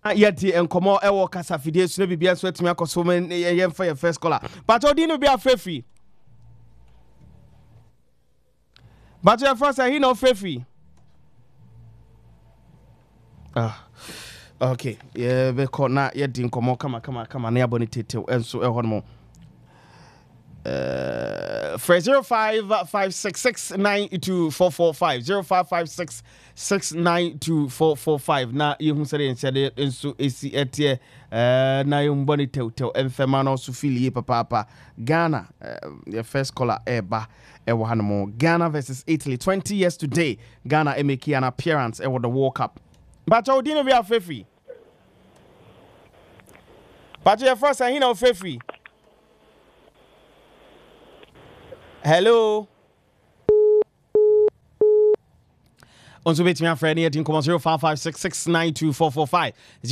Yeti and Como Ewo Casa Fide, so be as wet me acosumen yen for your first color. But Odino be a free. But your first, he no free. Okay, yeah, be caught na yet in Como, come on, near Bonita, and so a hormone. 0556692445 0556692445 na you say nchade enso esi etie na you mboni tew emfema no so fili papa Ghana your first caller eba ewo hanmo Ghana versus Italy 20 years today Ghana make an appearance ewo the World Cup but odino be afefi but your first he na ofefi. Hello. On to meet me on Friday at 0556692445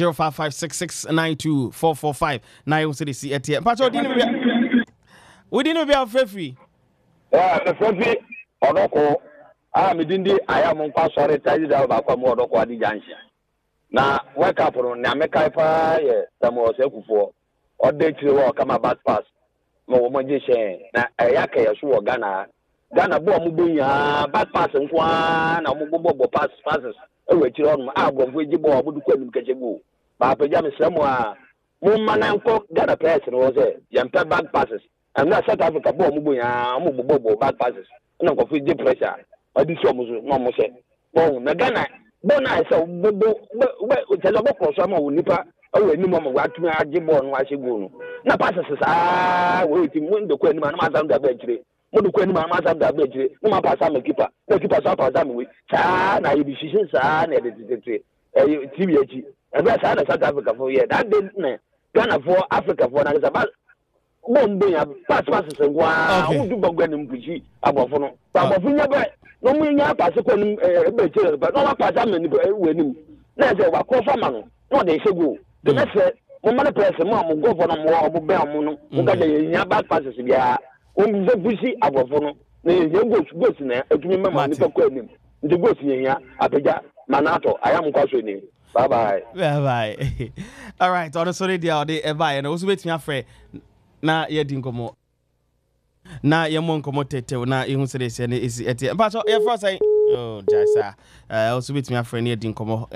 0556692445 now you see the see at here but we didn't be our free the free odoko me dindi aya mo kwa sorry tadi da ba kwa mo odoko adi jansia na wake up no na meka fa ye samo sekufo odetire wo kama back pass mo mo je she na yaka yeso wo Ghana bo mo bunya back pass nkwa na mo bo passes ewe chire on agomfo ji bo obudu kwanim kachego ba pa jam semo a mo mananko Ghana players no say yempe back passes and na South Africa bo mo bunya mo bo back passes na nkofo ji pressure adi so mo so no mo say bon na Ghana bo na say bo tell bo cross am wo nipa awe ni mo watumi age bo no achego no na passes we ti mo ndo kwanim na ma sam da ba chire mo do kwanim na ma sam da ba chire no ma pass am keeper the keeper so pass am we sa na you decision sa na the team echi e be sa na South Africa for here that day na Ghana for Africa for na sa ba bombo ya pass ngwa wo du bagwanim puchi abofo no abofo nya ba no mo nya pass kwanim e be chire ba no ma pass am ni we nim na say wa ko fama no no dey sego the next mo man press mo go for no mo be am no mo ga dey nya back passes bia o mbe busi abofo no na ye goals na etumi mama ni ko anim ndi goals nya apeja manato ayam kwaso ni bye bye all right on sorry dia dey e bye na so betumi afre na ye di nkomo na ye mo nkomo tete na ehun se dey se na esi ete but ye for say oh jasa also betumi afre na ye di nkomo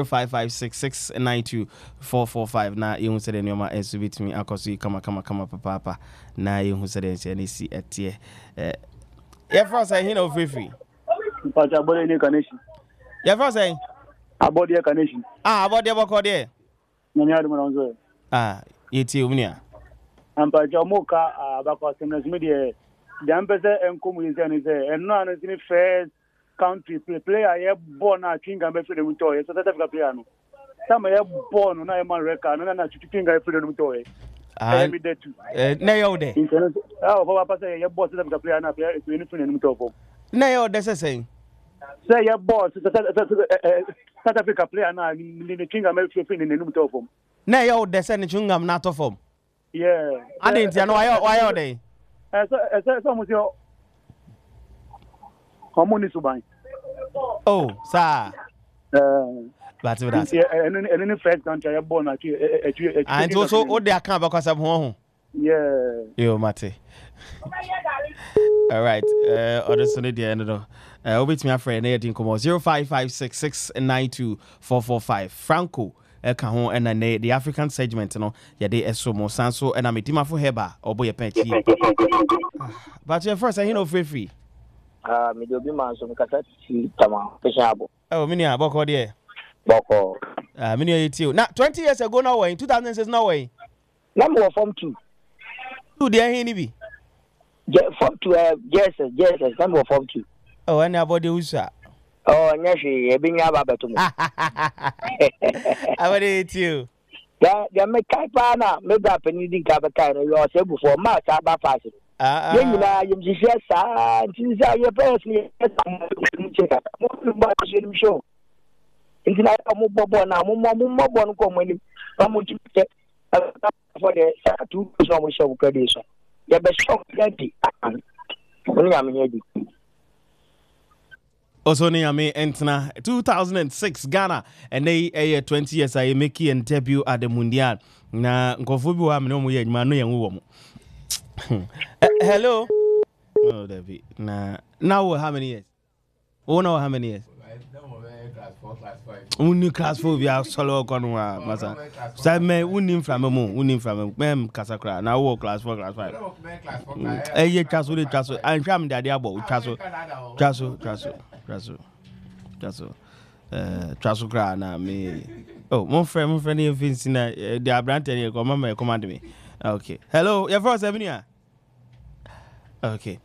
0556692445 na ehun se dey nyoma eso betumi akoso kama papa na ehun se dey se na esi ete ye for say he no free Pacha body ni connection. Ye for say Abodi connection. Abodi boko de. Nyanya adu mwanzo. Yeti umnia. Ampacha moka abakwa semnes media. Jampese enkomu yizani se enno anasini first country player ye born na kinga mbe fere mutoye. So South Africa player no. Sama ye born na ye man record na chukinga fere mutoye. Me de tu. Na yo de. Ko papa say ye born South Africa player na player so ni fere mutoye. Na yo de say your boss, South Africa player now, the king of America in the new form. Nay, oh, the sending chungam not of form. Yeah, I didn't know why are they? Some of your communist by. Oh, sir. But that's and any first country born at you. And also, all their camp because of home. Yeah, you, Mate. All right, other Sunday, the end of obit me a friend, 0556692445. Franco, Ekaho, and the African segment, no, ya de Esomo, Sanso, and I'm a team for Heba, or boy a pet. But your first, I know free. Me do be man, so Mikasa, Tama, Peshabo. Oh, Minia, Boko, dear. Boko. Minia, you. Now, 20 years ago, no way, in 2006, no way. Number Form 2. 2, dear, Henny. Form 2, yes, number Form 2. Oh, and about the USA. Oh, Nashi, being about to me. I would eat you. They make Kaipana, make up and needing Kabakai, or yourself before March, about passing. You just your parents, show. It's like a mobile now, more come when you get for the 2 show credit. You're best shock plenty. Only I'm here. Also, Niame Entna 2006 Ghana and they 20 years I make and debut at the Mundial. Na Ngofubi wa no mu ye no ye wo. Hello. Oh, David. Now how many years? Oh no, how many years? Only class 4 we are solo konwa masa. Say me unim from mem kasakra. Now wo class 4 class 5. Eh traso de traso. And hwam de ade abo traso. Traso kra na me. Oh, my friend here Vince na the abrante here come mama command me. Okay. Hello, your first Avenue. Okay.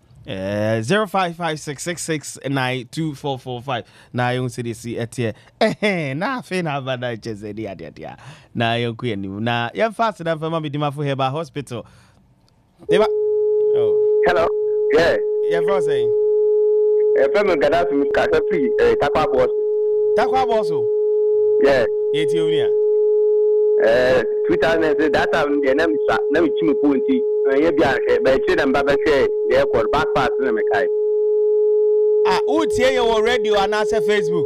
0556669245. Na yung CDC etie. Na fe na bada cheze dia. Na yung ku ni. Na ya fast na fama bi dimafo heba hospital. Deba. Oh. Hello. Yeah. Your first saying. Fema gada su kasa free takwa boss. Takwa boss. Yeah. Yeti unia. Twitter na say that time dey na mi chimi ponti. Ye bia ba che na mbaba hwe dey call back pass na me kai. Ah, utie your radio and answer Facebook.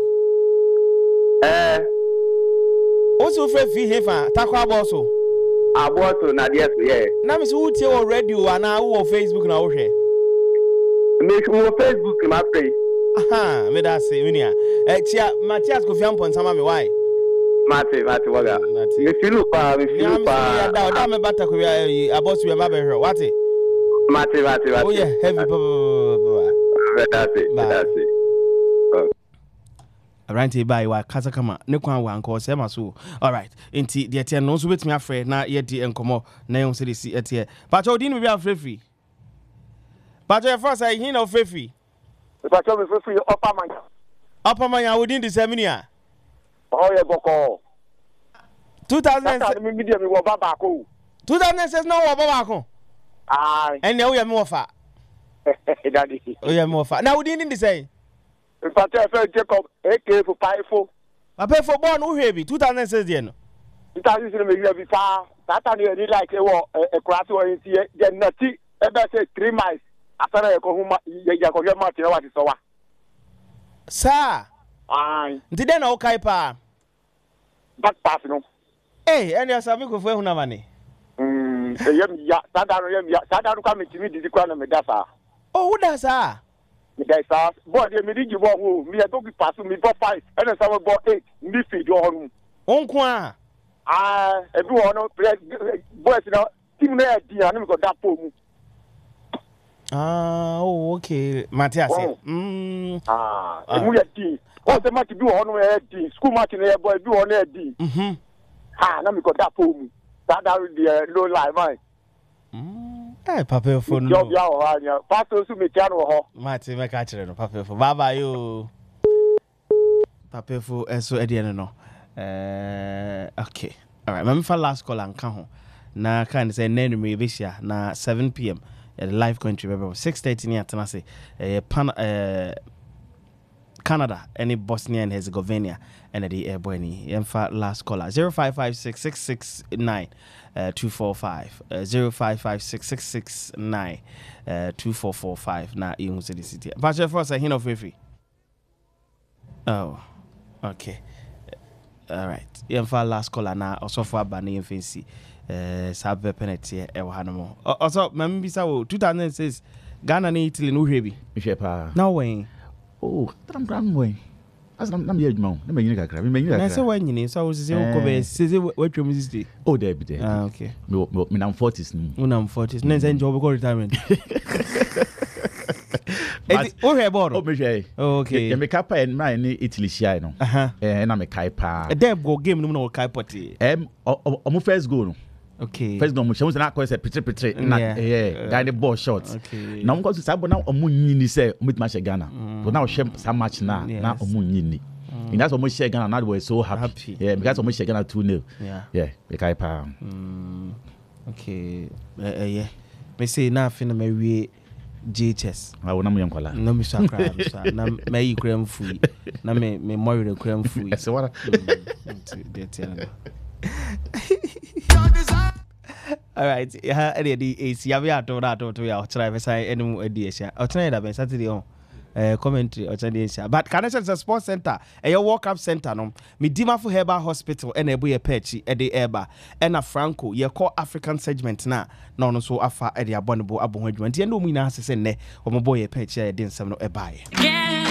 Also free hefa takwa boss. Aboso na dey so yeah. Na me so utie your radio and wo Facebook na wo hwe. Me wo Facebook ma pray. Aha, me da say unia. Tia Matthias Kofi Ampon sama me why? Mate waga. Me filu pa. Ya da me bata ko abosu ya mabe hwe. What? Mate. Oh yeah, heavy papa. That's it. Arante by wa kasa kama ne kwan wa nko se maso. All right. Enti de tie no so betumi afre na ye di enkomo na yon se de si etie. Pacho di no be afre. Pacho e first I hin of free. Pacho me free upper man within the seminar. Oh yeah, boko. 2006 me media me wo baba ko. 2006 no wo baba ko. Ah. And now we are more far. Daddy. We are more far. Now we didn't say. Pacho e Jacob AK for 5 Papa for born who heavy 2006 dey no. 2006 me hear be far. That time you like a class one here. Then nati e be say 3 miles. After ko huma ya ko ya mati na wati so wa. Sir. Ai. Nti den na okay pa. Back pass no. Eh, eni asami ko fu ehuna mane. Yem ya, sadaru ka mitimi didi kwa na medasa. Oh, wo da sa? Medasa. Bo de me digi bo ho, me to bi pass me bo 5, and some bo 8, me feed do honu. Onko a. Ah, e bi ho no boys na team na di anu ko da po mu. Ah, oh, okay. Matthias. Mu ya di. O se match bi ho no e di. School match na e boy bi ho na e di. Na me ko da po mu. Sadaru the low life man. Eh, papa for no. Job ya ho anya. Pastor su me tiano ho. Mati me ka kire no papa for. Bye bye you. Papa for so e de no. Okay. All right. Mama for last call and ho. Na kan say nenu me bishia na 7 p.m. at the live country 6:30 near Tennessee. Canada, any Bosnia and Herzegovina, and the airborne. Yemfa last caller 05566669 245 05566669 2445. Na you say the city. But first I hear of free. Oh, okay. All right. Yemfa last caller na also for Bani Fancy. Sabe penalty e wa hanamo. Also, membi sa 2006 Ghana na Italy no hwebi. Hwepa. Na wen. Oh, tram wen. Asam na me adwuma. Na me nyina kakra. Me nyina kakra. Na se wen nyini so wo sese wo ko be sese watwam sisi. Oh, there be there. Ah, okay. Me nam 40s ni. Me nam 40s. Na se njo go retirement. Oh, hey, board. Oh, me hwe. Okay. Ya me kapa en man ni Italy shia no. Na me kai pa. Dem go game no no kai poti. Omo first goal no. Okay. First no mo shemo na ko say pitre na guy the ball shots. Okay. Na mo ko say na omo nyini say omo ma she Ghana. So now share some match na omo nyini. And that's omo share Ghana, now we so happy. Yeah, because omo share Ghana 2-0. Yeah, we kai pa. Okay. Yeah. Me say na fi na me wie JHS. I will not be uncle. No, me sakra. Na me yi kram fu. Na me more the kram fu. Yes, what? All right. Yeah, the AC. Ya be ato na to ya try be sai enu edi ehia. O try da be Saturday on. commentary or challenge. But Carnation is a sports center, a walk up center. No, Midimafo Herbal Hospital, and a boy pechi, a de eba, and a Franco, ye call African segment na, no so afa, a de abominable abonnement. You know, me na se ne, or my boy pechi, I didn't some no a buy.